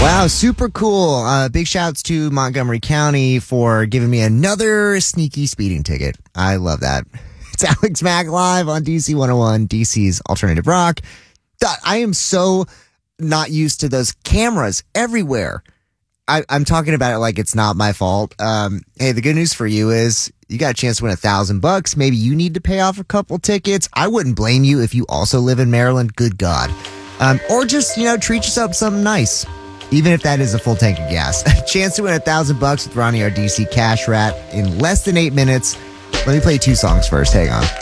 Wow, super cool. Big shouts to Montgomery County for giving me another sneaky speeding ticket. I love that. It's Alex Mack live on DC 101, DC's Alternative Rock. I am so not used to those cameras everywhere. I'm talking about it like it's not my fault. Hey, the good news for you is you got a chance to win $1,000. Maybe you need to pay off a couple tickets. I wouldn't blame you if you also live in Maryland. Good God. Or just, treat yourself to something nice. Even if that is a full tank of gas. A chance to win $1,000 with Ronnie, our DC Cash Rat, in less than 8 minutes. Let me play 2 songs first. Hang on.